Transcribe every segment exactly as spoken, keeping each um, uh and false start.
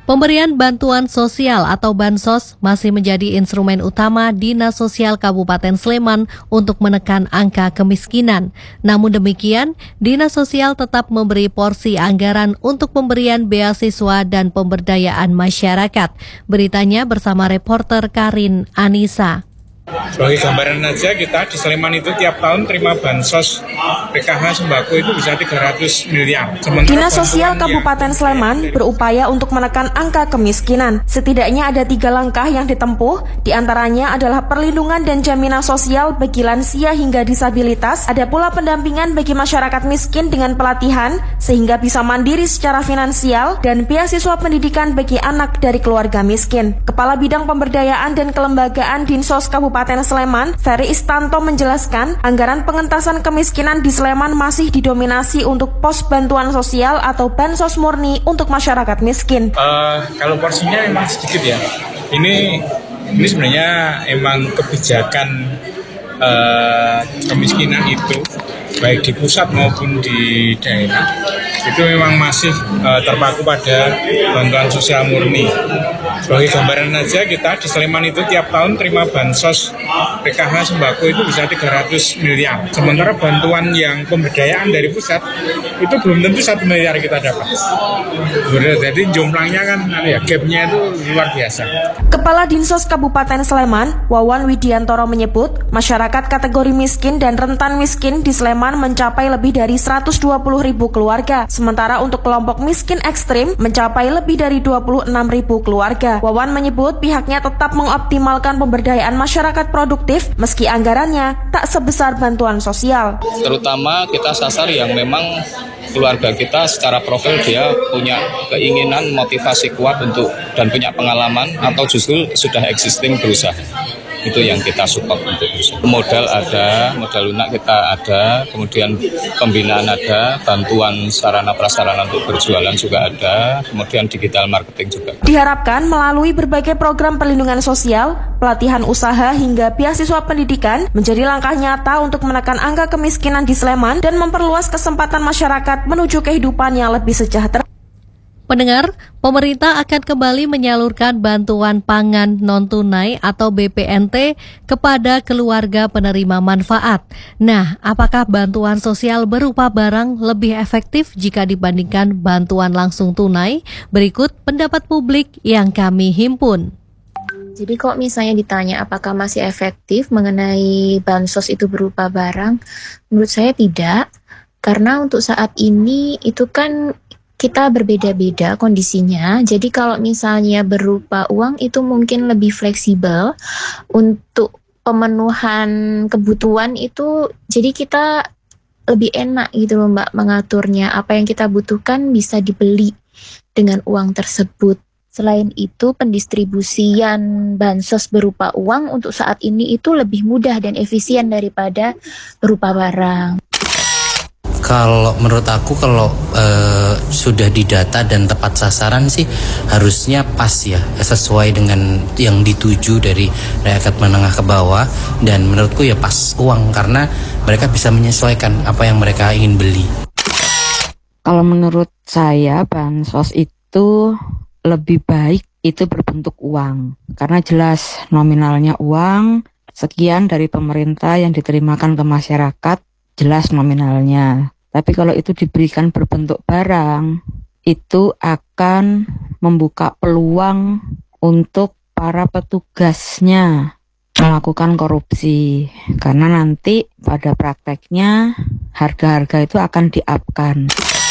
Pemberian bantuan sosial atau bansos masih menjadi instrumen utama Dinas Sosial Kabupaten Sleman untuk menekan angka kemiskinan. Namun demikian, Dinas Sosial tetap memberi porsi anggaran untuk pemberian beasiswa dan pemberdayaan masyarakat. Beritanya bersama reporter Karin Anissa. Sebagai gambaran aja, kita di Sleman itu tiap tahun terima bansos P K H sembako itu bisa tiga ratus miliar. Sementara Dinas Sosial Kabupaten Sleman berupaya untuk menekan angka kemiskinan. Setidaknya ada tiga langkah yang ditempuh, diantaranya adalah perlindungan dan jaminan sosial bagi lansia hingga disabilitas. Ada pula pendampingan bagi masyarakat miskin dengan pelatihan sehingga bisa mandiri secara finansial dan beasiswa pendidikan bagi anak dari keluarga miskin. Kepala Bidang Pemberdayaan dan Kelembagaan Dinsos Kabupaten Kabupaten Sleman, Ferry Istanto menjelaskan, anggaran pengentasan kemiskinan di Sleman masih didominasi untuk pos bantuan sosial atau bansos murni untuk masyarakat miskin. Uh, kalau porsinya memang sedikit ya. Ini ini sebenarnya emang kebijakan uh, kemiskinan itu baik di pusat maupun di daerah itu memang masih uh, terpaku pada bantuan sosial murni. Sebagai gambaran aja, kita di Sleman itu tiap tahun terima bansos P K H sembako itu bisa tiga ratus miliar. Sementara bantuan yang pemberdayaan dari pusat itu belum tentu satu miliar kita dapat. Jadi jumlahnya kan ya gapnya itu luar biasa. Kepala Dinsos Kabupaten Sleman, Wawan Widiantoro menyebut, masyarakat kategori miskin dan rentan miskin di Sleman mencapai lebih dari seratus dua puluh ribu keluarga. Sementara untuk kelompok miskin ekstrim mencapai lebih dari dua puluh enam ribu keluarga. Wawan menyebut pihaknya tetap mengoptimalkan pemberdayaan masyarakat produktif meski anggarannya tak sebesar bantuan sosial. Terutama kita sasar yang memang keluarga kita secara profil dia punya keinginan, motivasi kuat untuk dan punya pengalaman atau justru sudah existing berusaha. Itu yang kita support untuk usaha. Modal ada, modal lunak kita ada, kemudian pembinaan ada, bantuan sarana prasarana untuk berjualan juga ada, kemudian digital marketing juga. Diharapkan melalui berbagai program perlindungan sosial, pelatihan usaha hingga beasiswa pendidikan menjadi langkah nyata untuk menekan angka kemiskinan di Sleman dan memperluas kesempatan masyarakat menuju kehidupan yang lebih sejahtera. Pendengar, pemerintah akan kembali menyalurkan bantuan pangan non-tunai atau B P N T kepada keluarga penerima manfaat. Nah, apakah bantuan sosial berupa barang lebih efektif jika dibandingkan bantuan langsung tunai? Berikut pendapat publik yang kami himpun. Jadi kok misalnya ditanya apakah masih efektif mengenai bansos itu berupa barang, menurut saya tidak. Karena untuk saat ini itu kan kita berbeda-beda kondisinya, jadi kalau misalnya berupa uang itu mungkin lebih fleksibel untuk pemenuhan kebutuhan itu, jadi kita lebih enak gitu loh Mbak mengaturnya, apa yang kita butuhkan bisa dibeli dengan uang tersebut. Selain itu pendistribusian bansos berupa uang untuk saat ini itu lebih mudah dan efisien daripada berupa barang. Kalau menurut aku kalau e, sudah didata dan tepat sasaran sih harusnya pas ya, sesuai dengan yang dituju dari rakyat menengah ke bawah, dan menurutku ya pas uang karena mereka bisa menyesuaikan apa yang mereka ingin beli. Kalau menurut saya bansos itu lebih baik itu berbentuk uang karena jelas nominalnya uang, sekian dari pemerintah yang diterimakan ke masyarakat, jelas nominalnya. Tapi kalau itu diberikan berbentuk barang, itu akan membuka peluang untuk para petugasnya melakukan korupsi. Karena nanti pada prakteknya harga-harga itu akan di-up-kan.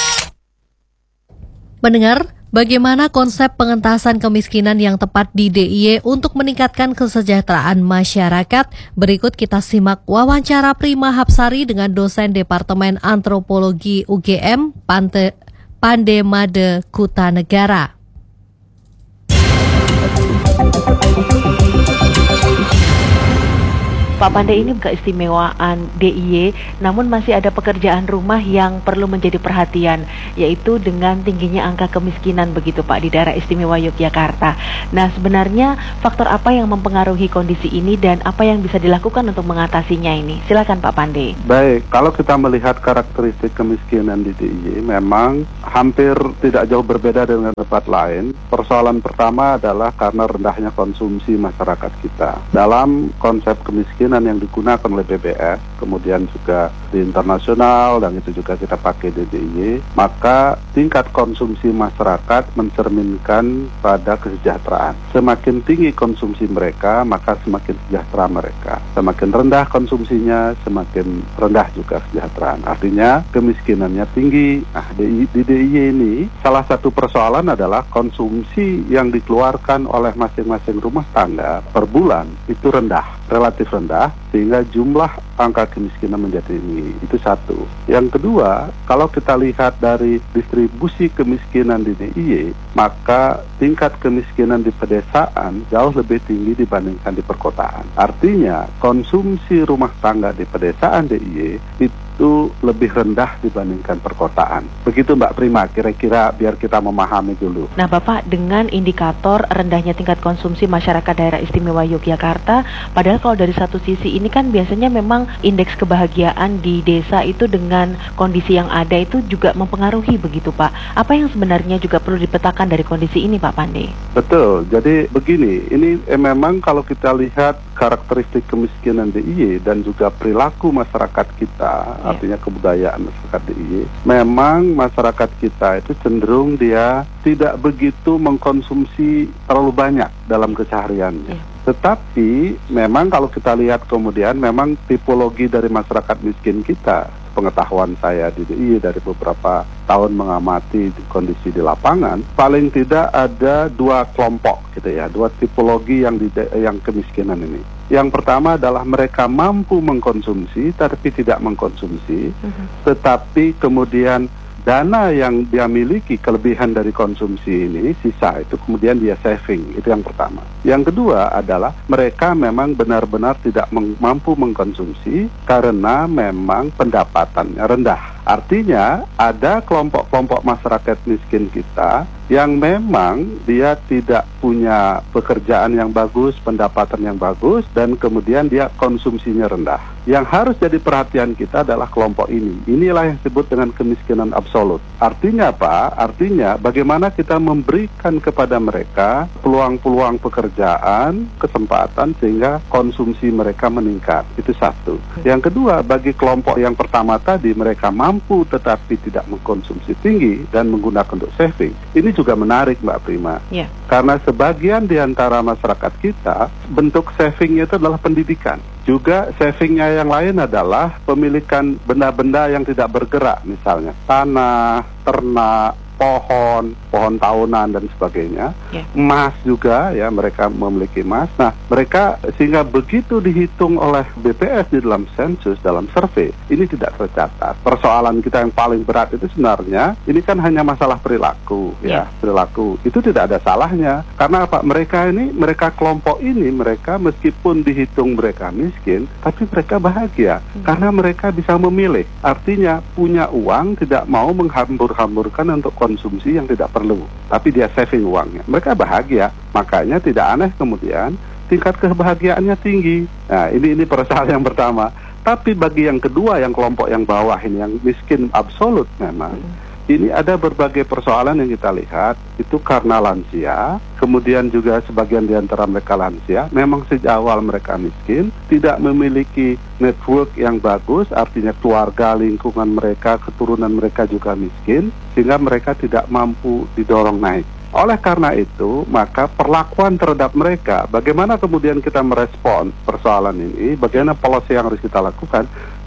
Mendengar, bagaimana konsep pengentasan kemiskinan yang tepat di D I Y untuk meningkatkan kesejahteraan masyarakat? Berikut kita simak wawancara Prima Hapsari dengan dosen Departemen Antropologi U G M Pante, Pandemade Kutanegara. Pak Pandey, ini keistimewaan D I Y, namun masih ada pekerjaan rumah yang perlu menjadi perhatian, yaitu dengan tingginya angka kemiskinan begitu Pak di daerah istimewa Yogyakarta. Nah, sebenarnya faktor apa yang mempengaruhi kondisi ini dan apa yang bisa dilakukan untuk mengatasinya ini? Silakan Pak Pandey. Baik, kalau kita melihat karakteristik kemiskinan di D I Y, memang hampir tidak jauh berbeda dengan tempat lain. Persoalan pertama adalah karena rendahnya konsumsi masyarakat kita. Dalam konsep kemiskinan yang digunakan oleh B B S, kemudian juga di internasional, dan itu juga kita pakai di D I Y, maka tingkat konsumsi masyarakat mencerminkan pada kesejahteraan. Semakin tinggi konsumsi mereka, maka semakin sejahtera mereka. Semakin rendah konsumsinya, semakin rendah juga kesejahteraan. Artinya kemiskinannya tinggi. Nah, di, di D I Y ini salah satu persoalan adalah konsumsi yang dikeluarkan oleh masing-masing rumah tangga per bulan itu rendah, relatif rendah, sehingga jumlah angka kemiskinan menjadi tinggi. Itu satu. Yang kedua, kalau kita lihat dari distribusi kemiskinan di D I Y, maka tingkat kemiskinan di pedesaan jauh lebih tinggi dibandingkan di perkotaan. Artinya, konsumsi rumah tangga di pedesaan D I Y itu lebih rendah dibandingkan perkotaan. Begitu Mbak Prima, kira-kira biar kita memahami dulu. Nah Bapak, dengan indikator rendahnya tingkat konsumsi masyarakat daerah istimewa Yogyakarta, padahal kalau dari satu sisi ini kan biasanya memang indeks kebahagiaan di desa itu dengan kondisi yang ada itu juga mempengaruhi begitu Pak. Apa yang sebenarnya juga perlu dipetakan dari kondisi ini Pak Pandey? Betul, jadi begini, ini eh, memang kalau kita lihat karakteristik kemiskinan D I Y dan juga perilaku masyarakat kita, ya. Artinya kebudayaan masyarakat D I Y, memang masyarakat kita itu cenderung dia tidak begitu mengkonsumsi terlalu banyak dalam kesehariannya. Ya. Tetapi memang kalau kita lihat kemudian memang tipologi dari masyarakat miskin kita, pengetahuan saya di D I Y dari beberapa tahun mengamati kondisi di lapangan, paling tidak ada dua kelompok gitu ya, dua tipologi yang di, yang kemiskinan ini. Yang pertama adalah mereka mampu mengkonsumsi tapi tidak mengkonsumsi, uh-huh. tetapi kemudian dana yang dia miliki kelebihan dari konsumsi ini, sisa itu kemudian dia saving, itu yang pertama. Yang kedua adalah mereka memang benar-benar tidak meng- mampu mengkonsumsi karena memang pendapatannya rendah. Artinya ada kelompok-kelompok masyarakat miskin kita yang memang dia tidak punya pekerjaan yang bagus, pendapatan yang bagus, dan kemudian dia konsumsinya rendah. Yang harus jadi perhatian kita adalah kelompok ini. Inilah yang disebut dengan kemiskinan absolut. Artinya apa? Artinya bagaimana kita memberikan kepada mereka peluang-peluang pekerjaan, kesempatan sehingga konsumsi mereka meningkat. Itu satu. Yang kedua, bagi kelompok yang pertama tadi, mereka mampu tetapi tidak mengkonsumsi tinggi dan menggunakan untuk saving. Ini juga menarik Mbak Prima. Yeah. Karena sebagian di antara masyarakat kita, bentuk savingnya itu adalah pendidikan. Juga savingnya yang lain adalah pemilikan benda-benda yang tidak bergerak, misalnya tanah, ternak, pohon, pohon tahunan dan sebagainya. Yeah. Emas juga ya, mereka memiliki emas. Nah, mereka sehingga begitu dihitung oleh B P S di dalam sensus, dalam survei, ini tidak tercatat. Persoalan kita yang paling berat itu sebenarnya ini kan hanya masalah perilaku yeah. ya, perilaku. Itu tidak ada salahnya. Karena apa? Mereka ini, mereka kelompok ini, mereka meskipun dihitung mereka miskin, tapi mereka bahagia hmm. karena mereka bisa memilih. Artinya punya uang, tidak mau menghambur-hamburkan untuk konsumsi yang tidak perlu, tapi dia saving uangnya. Mereka bahagia, makanya tidak aneh kemudian tingkat kebahagiaannya tinggi. Nah, ini ini persoalan yang pertama. Tapi bagi yang kedua, yang kelompok yang bawah ini, yang miskin absolut memang, hmm. ini ada berbagai persoalan yang kita lihat, itu karena lansia, kemudian juga sebagian di antara mereka lansia, memang sejak awal mereka miskin, tidak memiliki network yang bagus, artinya keluarga, lingkungan mereka, keturunan mereka juga miskin, sehingga mereka tidak mampu didorong naik. Oleh karena itu, maka perlakuan terhadap mereka, bagaimana kemudian kita merespon persoalan ini, bagaimana policy yang harus kita lakukan,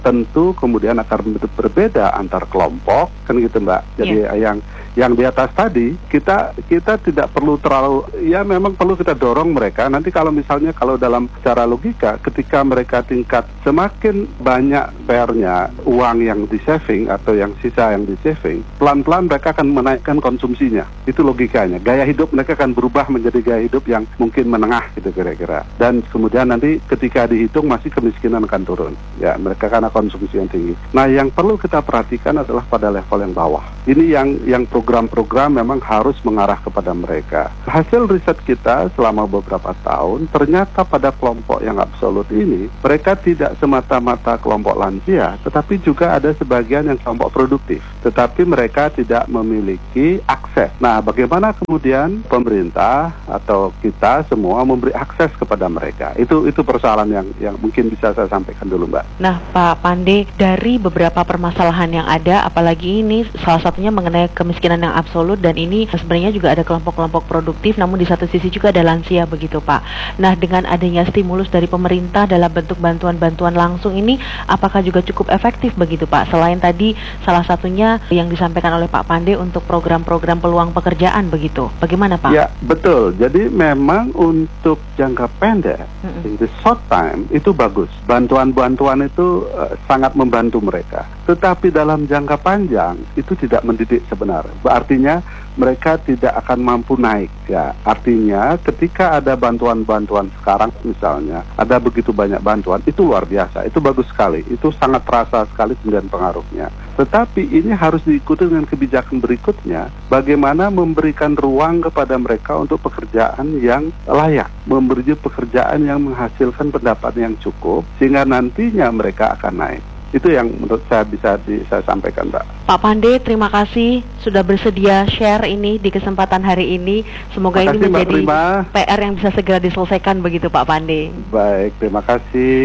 tentu kemudian akan berbeda antar kelompok, kan gitu Mbak. Jadi yeah. yang yang di atas tadi kita kita tidak perlu terlalu, ya memang perlu kita dorong mereka. Nanti kalau misalnya kalau dalam secara logika ketika mereka tingkat semakin banyak P R-nya, uang yang di saving atau yang sisa yang di saving, pelan-pelan mereka akan menaikkan konsumsinya. Itu logikanya. Gaya hidup mereka akan berubah menjadi gaya hidup yang mungkin menengah gitu kira-kira. Dan kemudian nanti ketika dihitung masih kemiskinan akan turun. Ya, mereka karena konsumsi yang tinggi. Nah, yang perlu kita perhatikan adalah pada level yang bawah. Ini yang yang program-program memang harus mengarah kepada mereka. Hasil riset kita selama beberapa tahun, ternyata pada kelompok yang absolut ini, mereka tidak semata-mata kelompok lansia, tetapi juga ada sebagian yang kelompok produktif. Tetapi mereka tidak memiliki akses. Nah, bagaimana kemudian pemerintah atau kita semua memberi akses kepada mereka? Itu itu persoalan yang yang mungkin bisa saya sampaikan dulu, Mbak. Nah, Pak Pande, dari beberapa permasalahan yang ada, apalagi ini salah satunya mengenai kemiskinan yang absolut, dan ini sebenarnya juga ada kelompok-kelompok produktif, namun di satu sisi juga ada lansia begitu Pak. Nah, dengan adanya stimulus dari pemerintah dalam bentuk bantuan-bantuan langsung ini, apakah juga cukup efektif begitu Pak? Selain tadi salah satunya yang disampaikan oleh Pak Pande untuk program-program peluang pekerjaan begitu, bagaimana Pak? Ya, betul. Jadi memang untuk jangka pendek, mm-hmm. in the short time, itu bagus. Bantuan-bantuan itu uh, sangat membantu mereka. Tetapi dalam jangka panjang, itu tidak mendidik sebenarnya. Artinya mereka tidak akan mampu naik ya. Artinya ketika ada bantuan-bantuan sekarang misalnya, ada begitu banyak bantuan, itu luar biasa, itu bagus sekali, itu sangat terasa sekali kemudian pengaruhnya. Tetapi ini harus diikuti dengan kebijakan berikutnya, bagaimana memberikan ruang kepada mereka untuk pekerjaan yang layak, memberi pekerjaan yang menghasilkan pendapatan yang cukup, sehingga nantinya mereka akan naik. Itu yang menurut saya bisa di, saya sampaikan, Mbak. Pak Pande, terima kasih sudah bersedia share ini di kesempatan hari ini. Semoga ini menjadi P R yang bisa segera diselesaikan begitu Pak Pande. Baik, terima kasih.